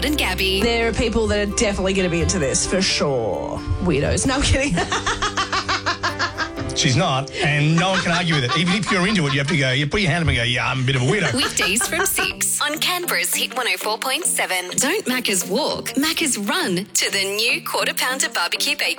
and Gabby. There are people that are definitely going to be into this, for sure. Weirdos. No, I'm kidding. She's not, and no one can argue with it. Even if you're into it, you have to go, you put your hand up and go, yeah, I'm a bit of a weirdo. Weekdays from 6 on Canberra's Hit 104.7. Don't Macca's walk, Macca's run to the new Quarter Pounder Barbecue Bacon.